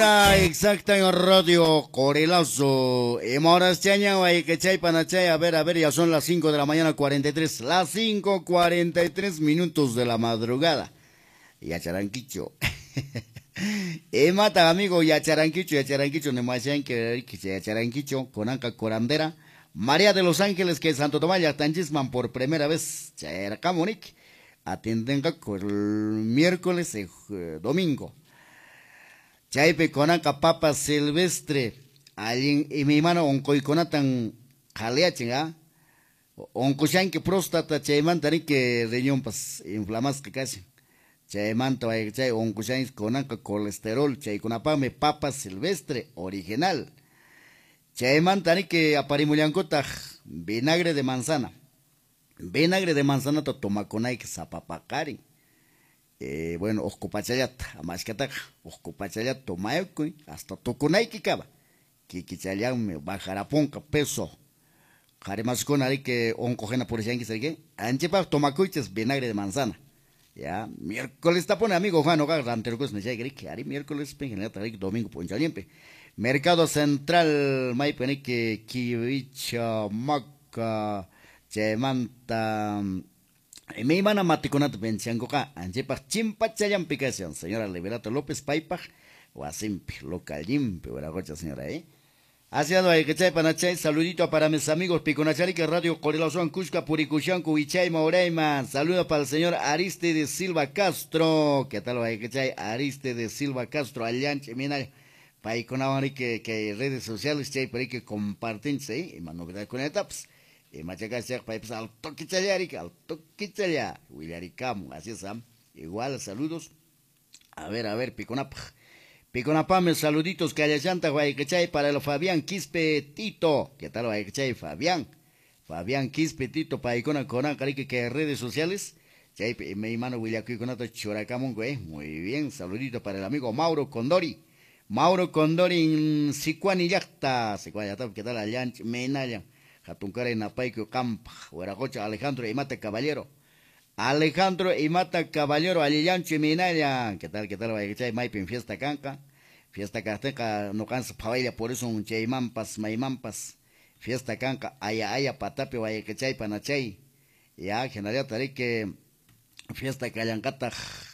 hora exacta en Radio Corelazo. Horas chaña, que chay panachay. A ver, ya son las 5 de la mañana, 43. Las 5:43 minutos de la madrugada. Ya charanquicho. Mata amigo, ya charanquicho, ne machain que ya charanquicho, con anca corandera. María de los Ángeles, que Santo Tomás ya tanchisman por primera vez. Chayracamonik. Atienden el miércoles y domingo. Chaype conanca papa silvestre. Allí y mi mano oncoiconatan jaleachinga. Oncoshanque próstata chaymantani que riñón pas inflamas que casi. Chaymanta vaya chay oncoshan conanca colesterol. Chay conapame papa silvestre original. Chaymantani que aparimuliancota vinagre de manzana. Vinagre de manzana to tomaconay que zapapacari. Bueno, oscupachayat, amashkatak, oscupachayat, tomayokuy, hasta tokunay kikaba. Kikichayan me bajaraponca, peso. Jaremas con ari que oncojena por ejemplo, que anchepa tomacuiches vinagre de manzana. Ya, miércoles tapone amigo Juan Hogar, rantercos ne que ari miércoles, pengenera tarik, domingo ponchaliempe. Mercado Central, maipenique, kiwicha, maca, chemanta. Me iban a maticonat pensiancoca, anchepa chimpachayan picación, señora Liberato López Paipaj, o asimpi, local limpe, o la gocha señora, Hacia lo que chay panachay, saludito para mis amigos Piconachari, que Radio Corelación, Cusca, Puricushanco, Ichay, Maureima, saludo para el señor Ariste de Silva Castro, ¿qué tal lo que chay? Ariste de Silva Castro, Allanche, mina, Paiconawari, que redes sociales, chay, por ahí que comparten, sí, y manovedad con etapas. Machaca pues al toque chayari, Willaricamo, así es, igual, saludos. A ver, Piconapame, saluditos, Callachanta, Guayquechay, para el Fabián Quispe Tito. ¿Qué tal, Guayquechay, Fabián? Fabián Quispe Tito, para Icona Conan, Carique, que redes sociales. Chay, mi mano, Willaricamo, Choracamón, güey, muy bien, saludito para el amigo Mauro Condori. Mauro Condori en Sicuanillacta, ¿qué tal, Allanch, Menaya? Jatunkara en Apaico Camp, Hueracocha, Alejandro Imata Caballero. Alejandro Imata Caballero, Alillancho y Minaya. ¿Qué tal, Guayachay, Maipin, fiesta canca? Fiesta casteca, no cansa pavaya, por eso un chaymampas, maimampas. Fiesta canca, aya, patape, Guayachay, panachay. Ya, general tarique, fiesta callancata,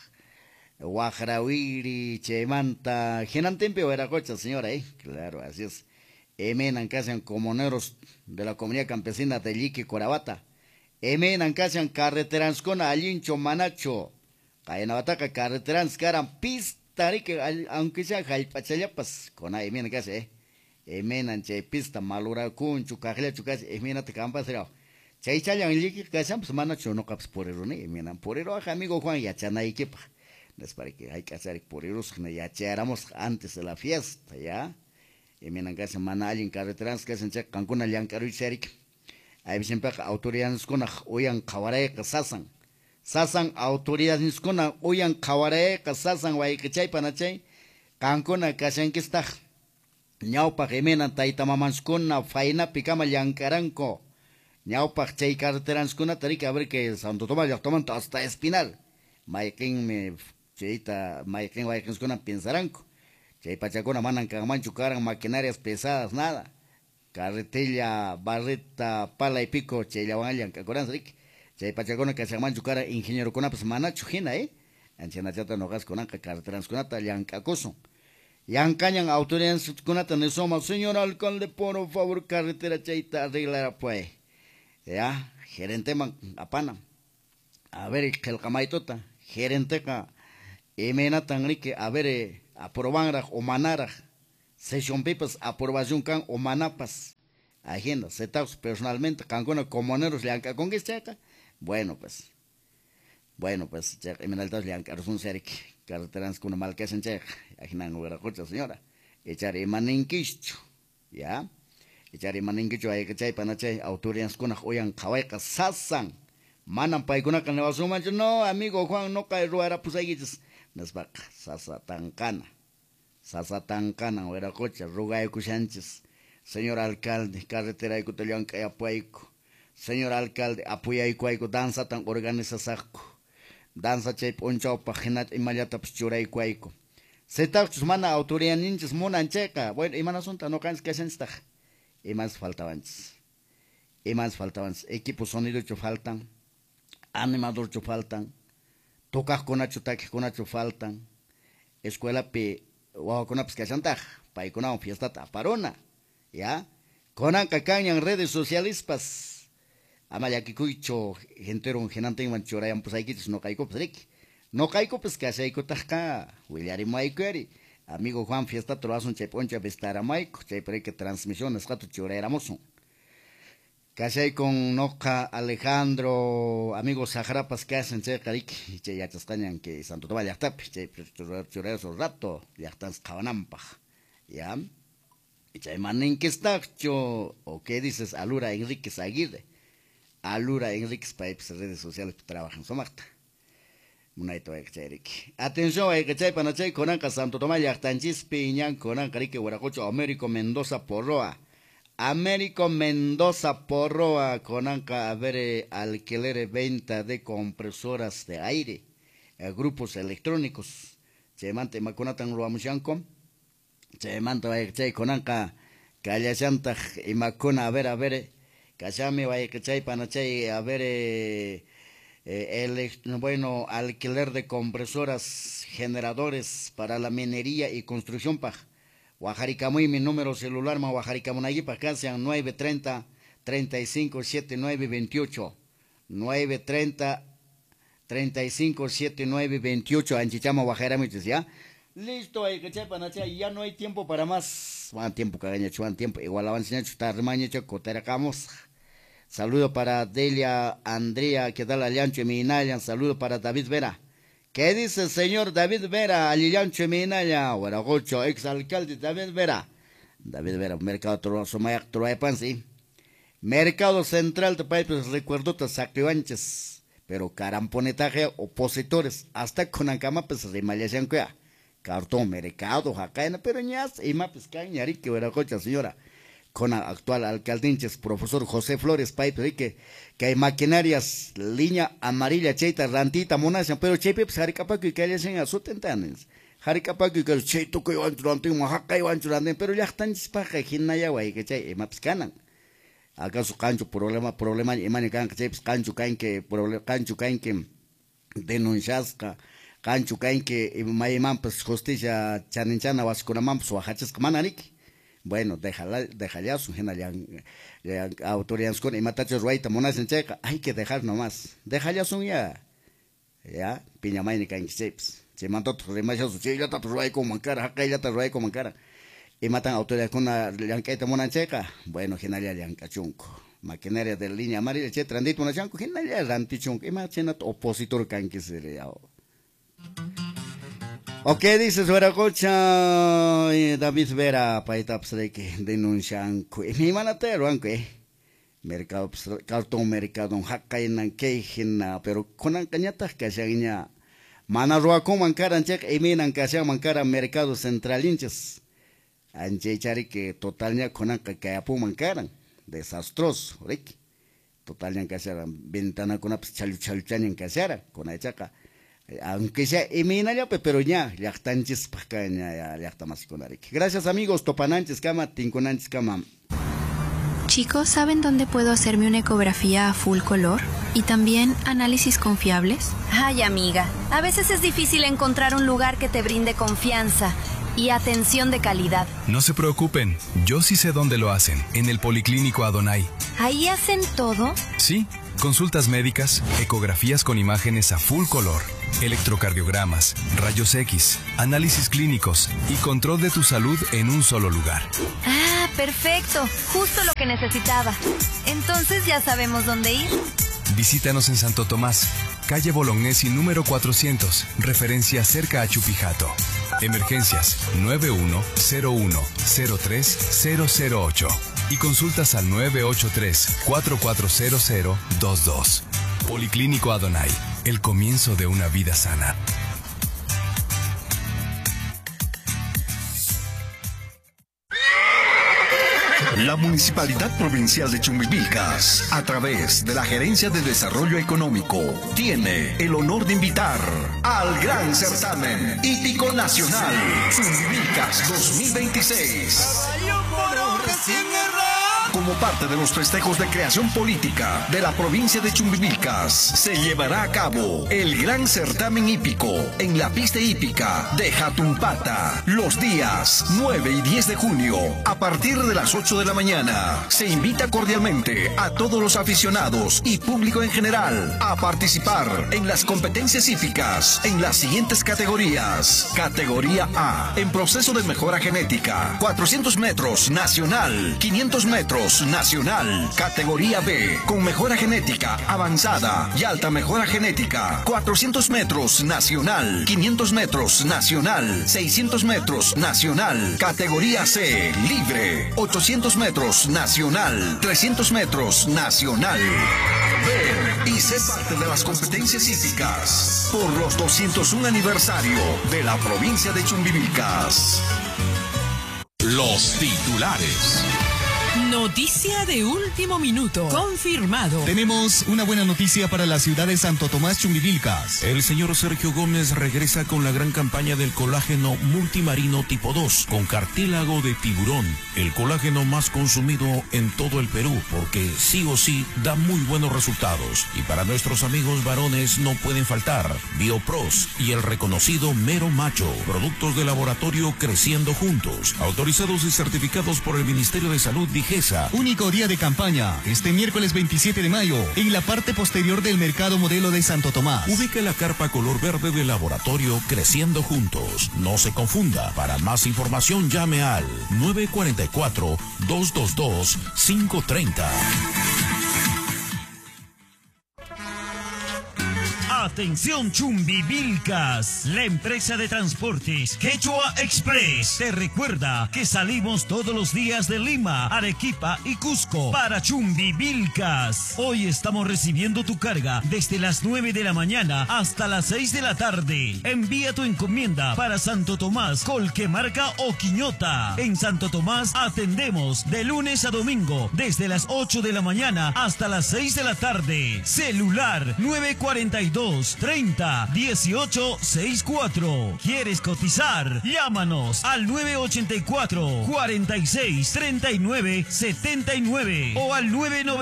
Guajarawiri, chaymanta, genantempe, Hueracocha, señora, claro, así es. Emenan casan comuneros de la comunidad campesina de Lique Corabata. Emenan casan carreterans con Alincho Manacho. Cayenabataca carreterans caran pista, aunque sea jalpachayapas, con emenan casa, Emenan che pista malura cunchu, cajela chucas, emenan te campas será. Chaychayan Lique casan, pues Manacho no caps por el emenan por el amigo Juan Yachanay quepa. Les parece que hay que hacer por ellos, ya echáramos antes de la fiesta, ya. Minan que se manalin carreteras que se enche Cancún aliancaru serik. Ahí siempre autoridades con oyan kaware que sasan autoridades con oyan kaware que sasan guay que chay panachay. Cancún que se enquista. Ñaupa gemenan taita mamans con faina picama aliancaranco. Ñaupa chay carreteras con tarika a ver que Santo Tomás ya toman hasta Espinal. Maikin me chayita maikin guay que con pensaranco. Chay pachacona manan camanchu caran maquinarias pesadas, nada. Carretilla, barreta, pala y pico, chay la van a coran ric. Chay pachacona que se manchu cara ingeniero con pues manachu jina, Anchanachata no gas con anca carreteras con ata yancacoso. Yancañan autoridades con ata ne soma, señor alcalde, por favor, carretera chayta arreglar pues. Ya, gerente man, apana. A ver, el camaitota, gerente ka, emena tan rique, a ver, aprobaraj o manaraj, session papers, aprobación can o manapas, agenda, setados personalmente, cancuna comuneros le han conquistado, bueno pues, emenaltas le han carson serik, carreteras con mal que se enche, aginan hubiera cocha señora, echar emaninquicho, ya, echar emaninquicho hay que chay panachay, autoridades con oyan kawaika sasan, manan paikuna can le va a sumar, no amigo Juan, no cae ruara pues ahí Nesbaca, Sasatancana, Hueracocha, Rugaico Sánchez, señor alcalde, carretera de Cutelianca y Apuaico, señor alcalde, Apuyaico, danza tan organiza saco, danza chay ponchao paginat y mayata pchuraico, Se está mana autoridad ninjas monan checa. Bueno, y manas son no cansas que hacen esta. Y más faltaban. Y más faltaban. Equipos sonido hecho faltan. Animador hecho faltan. Tocas con acho taque con acho faltan. Escuela pe wow con apes que hacen taj. Pa y con una fiesta taparona. Ya. Con anca cañan redes sociales pas. Amaya que cuicho gentero un genante en manchorayan pues hay que no caigo pues no caigo pues que hace ahí cotaja, William Maikeri, amigo Juan Fiesta troas un cheponcha bestara Maiko, chepre que transmisiones gato choréramos. Casi con Noca Alejandro, amigos Sajarapas que hacen che caric, che ya chastañan que Santo Tomás ya está, che choreros rato, ya están cabanampa, ya. Y che manen que está cho, o qué dices, Alura Enrique Aguirre, Alura Enrique Pipes, redes sociales que trabajan Somarta. Atención, hay que chay para chay conanca Santo Tomás Yachtanchis Piñan conanca Rique Huaracocho Américo Mendoza Porroa. Américo Mendoza Porroa conanca a ver alquiler venta de compresoras de aire, grupos electrónicos. Se mante maconatan lo amusianco. Se manta hay que chay conanca Calla Santa y macona a ver. Cachame hay que chay para chay a ver. Bueno, alquiler de compresoras, generadores para la minería y construcción pa Guajaricamuy, mi número celular ma Guajaricamunayí pa acá sean 930 35 79 28 930 35 79 28 Anchichama Guajaramiches, ¿ya? Listo, hay que chepan, ya no hay tiempo para más. Van tiempo cagaña, chuan tiempo, igual avanzan, chutar remaña, coteracamos. Saludo para Delia Andrea, que da la Aliancho Minaya. Saludo para David Vera. ¿Qué dice el señor David Vera? Aliancho Minaya. Huaragocho, exalcalde David Vera. David Vera, Mercado Troapansi. Mercado Central de Países, recuerdo te sacribanches. Pero caramponetaje, opositores. Hasta con Ancama, pues rimayación que cartón, mercado, jacaina, pero ñas, y mapes cañari, que huaragocho, señora. Con el actual alcaldinches, profesor José Flores Paipe, que hay maquinarias, línea amarilla, cheita, rantita, monasa, pero chepe, pues jaricapaco y que haya en azutentanes. Jaricapaco y que el cheito que iban durante un jaca iban durante, pero ya están chispaja, jinaya, guay, que chay, mapscanan. ¿Acaso cancho problema, y manican, que chay, cancho caen que denunciasca, cancho caen que maimam, pues justicia, chaninchana, vasconamam, pues oaxachas, manarique. Bueno, déjala su genal autoridades con y matachos ruaita monas en checa, hay que dejar nomás. Déjala su ya piña mainika en chips. Se mandó tu remachos su chilla ta ruai con mancara, acá ya ta ruai con mancara. Y matan autoridades con la yanqueta mona en checa. Bueno, genal yancachunco. Maquinaria de línea amarilla, che, trandito una chanco, genal ya rantichunco. Y más chena opositor canque se ¿O qué dices, Huaracocha? David Vera, paita psre que denuncian que mi manatero aunque mercado cartón mercado hakainan que hina pero con cañatas que se haña manarroa con mancaran check y minan que se mancara mercado central hinches anche chari que totalnya con que apu mancaran desastroso rek totalnya que se ventana con chaluchan que se con achaca aunque sea eminaria pero ya tanches pacaña ya más con Arik. Gracias amigos, topananches cama, tinconanches cama. Chicos, ¿saben dónde puedo hacerme una ecografía a full color? ¿Y también análisis confiables? Ay, amiga, a veces es difícil encontrar un lugar que te brinde confianza y atención de calidad. No se preocupen, yo sí sé dónde lo hacen, en el Policlínico Adonai. ¿Ahí hacen todo? Sí, consultas médicas, ecografías con imágenes a full color, electrocardiogramas, rayos X, análisis clínicos y control de tu salud en un solo lugar. Ah, perfecto, justo lo que necesitaba. Entonces ya sabemos dónde ir. Visítanos en Santo Tomás, calle Bolognesi número 400, referencia cerca a Chupijato. Emergencias 9101-03-008 y consultas al 983-440022. Policlínico Adonai, el comienzo de una vida sana. La Municipalidad Provincial de Chumbivilcas, a través de la Gerencia de Desarrollo Económico, tiene el honor de invitar al gran certamen hípico nacional Chumbivilcas 2026. Como parte de los festejos de creación política de la provincia de Chumbivilcas, se llevará a cabo el gran certamen hípico en la pista hípica de Jatumpata los días 9 y 10 de junio a partir de las 8 de la mañana. Se invita cordialmente a todos los aficionados y público en general a participar en las competencias hípicas en las siguientes categorías. Categoría A, en proceso de mejora genética, 400 metros nacional, 500 metros nacional. Categoría B, con mejora genética avanzada y alta mejora genética, 400 metros nacional, 500 metros nacional, 600 metros nacional. Categoría C, libre, 800 metros nacional, 300 metros nacional. Ven y sé parte de las competencias hípicas por los 201 aniversario de la provincia de Chumbivilcas. Los titulares. Noticia de último minuto. Confirmado. Tenemos una buena noticia para la ciudad de Santo Tomás, Chumbivilcas. El señor Sergio Gómez regresa con la gran campaña del colágeno multimarino tipo 2 con cartílago de tiburón. El colágeno más consumido en todo el Perú porque sí o sí da muy buenos resultados. Y para nuestros amigos varones no pueden faltar Biopros y el reconocido Mero Macho. Productos de laboratorio creciendo juntos. Autorizados y certificados por el Ministerio de Salud Digesa. Único día de campaña, este miércoles 27 de mayo, en la parte posterior del Mercado Modelo de Santo Tomás. Ubica la carpa color verde del laboratorio Creciendo Juntos. No se confunda. Para más información llame al 944-222-530. Atención Chumbivilcas, la empresa de transportes Quechua Express te recuerda que salimos todos los días de Lima, Arequipa y Cusco para Chumbivilcas. Hoy estamos recibiendo tu carga desde las 9 de la mañana hasta las 6 de la tarde. Envía tu encomienda para Santo Tomás, Colquemarca o Quiñota. En Santo Tomás atendemos de lunes a domingo desde las 8 de la mañana hasta las 6 de la tarde. Celular 942-30-1864. ¿Quieres cotizar? Llámanos al 984-46-39-79 o al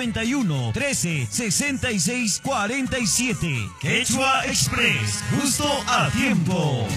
991-13-66-47. Quechua Express, justo a tiempo.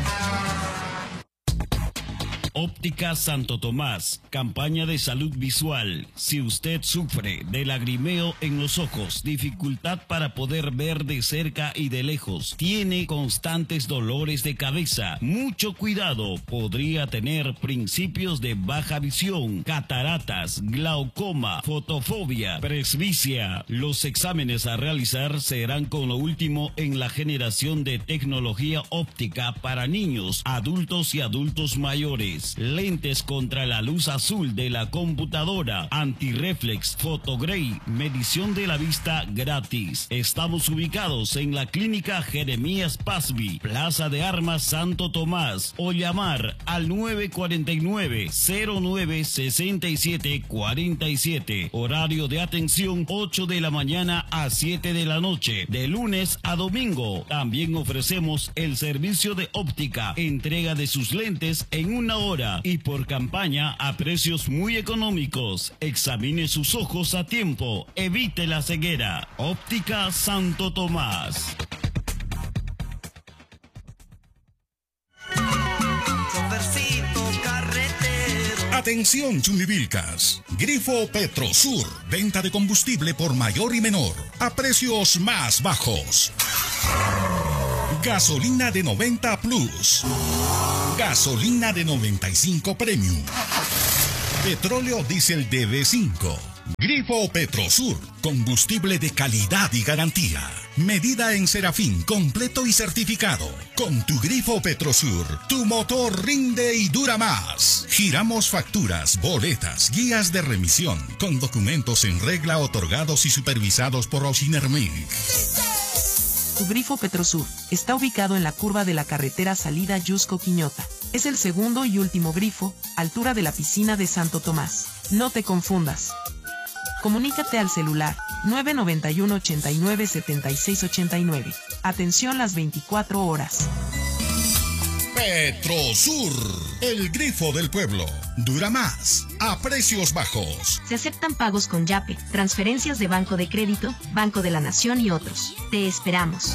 Óptica Santo Tomás, campaña de salud visual. Si usted sufre de lagrimeo en los ojos, dificultad para poder ver de cerca y de lejos, tiene constantes dolores de cabeza, mucho cuidado, podría tener principios de baja visión, cataratas, glaucoma, fotofobia, presbicia. Los exámenes a realizar serán con lo último en la generación de tecnología óptica para niños, adultos y adultos mayores. Lentes contra la luz azul de la computadora, antirreflex, fotogray, medición de la vista gratis. Estamos ubicados en la clínica Jeremías Pasby, Plaza de Armas Santo Tomás, o llamar al 949-09-6747. Horario de atención 8 de la mañana a 7 de la noche, de lunes a domingo. También ofrecemos el servicio de óptica, entrega de sus lentes en una hora y por campaña a precios muy económicos. Examine sus ojos a tiempo, evite la ceguera. Óptica Santo Tomás. Atención Chumbivilcas, Grifo Petrosur, venta de combustible por mayor y menor, a precios más bajos. Gasolina de 90 Plus. Gasolina de 95 Premium. Petróleo diésel DB5. Grifo Petrosur, combustible de calidad y garantía. Medida en Serafín, completo y certificado. Con tu Grifo Petrosur, tu motor rinde y dura más. Giramos facturas, boletas, guías de remisión, con documentos en regla otorgados y supervisados por Ocinermic. Tu Grifo Petrosur está ubicado en la curva de la carretera salida Yusco-Quiñota. Es el segundo y último grifo, altura de la piscina de Santo Tomás. No te confundas. Comunícate al celular 991 89 76 89. Atención las 24 horas. Petrosur, el grifo del pueblo. Dura más, a precios bajos. Se aceptan pagos con Yape, transferencias de Banco de Crédito, Banco de la Nación y otros. Te esperamos.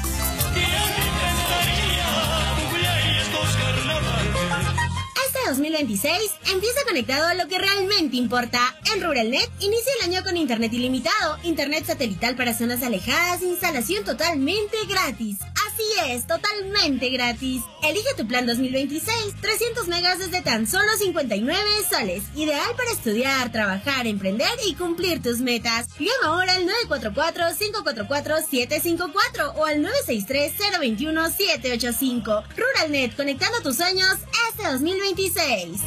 Este 2026 empieza conectado a lo que realmente importa. En Ruralnet inicia el año con internet ilimitado, internet satelital para zonas alejadas, instalación totalmente gratis. Así es, totalmente gratis. Elige tu plan 2026, 300 megas desde tan solo 59 soles. Ideal para estudiar, trabajar, emprender y cumplir tus metas. Llama ahora al 944-544-754 o al 963-021-785. Ruralnet, conectando tus sueños este 2026.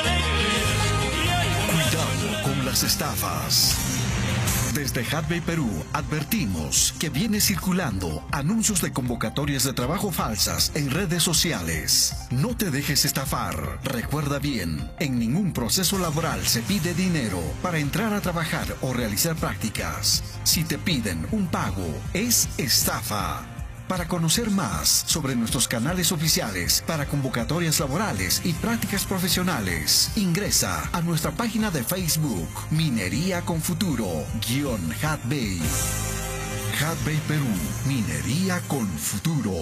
Cuidado con las estafas. Desde Hatbay Perú advertimos que viene circulando anuncios de convocatorias de trabajo falsas en redes sociales. No te dejes estafar. Recuerda bien, en ningún proceso laboral se pide dinero para entrar a trabajar o realizar prácticas. Si te piden un pago, es estafa. Para conocer más sobre nuestros canales oficiales para convocatorias laborales y prácticas profesionales, ingresa a nuestra página de Facebook Minería con Futuro _Hatbay. Hatbay Perú, Minería con Futuro.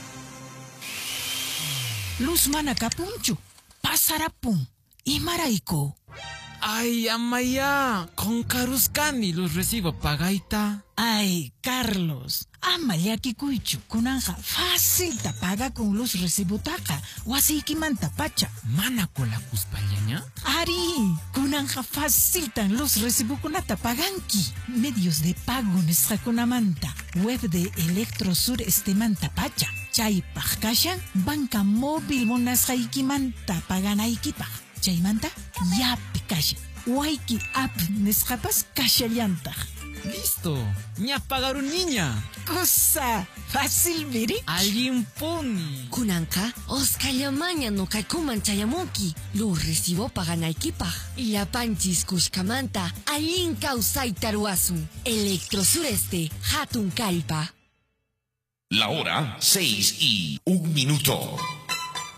Luz Manacapunchu, Pasarapun, y Maraico. Ay, amaya, con Caruscani los recibo pagaita. Ay, Carlos, amaya kikuichu, kunanja, fácil tapaga con luz recibutaca, o así que mantapacha. Mana con la cuspañaña. Ari, kunanja fácil tan luz recibukunata paganki. Medios de pago nuestra kunamanta, web de Electrosur mantapacha. Chay pajkashan, banca móvil monas haikimanta paganaikipa. Chaymanta, ya picasha. Waiki app nescapas cachallanta. Listo, ña pagaron niña. Cosa fácil, mire. Alguien pone. Kunanka, Oscayamaña no kaikuman chayamoki. Lo recibo paganaikipa. Y la panchis kushkamanta, alin kausai taruasu. Electrosureste, hatun kalpa. La hora 6:01.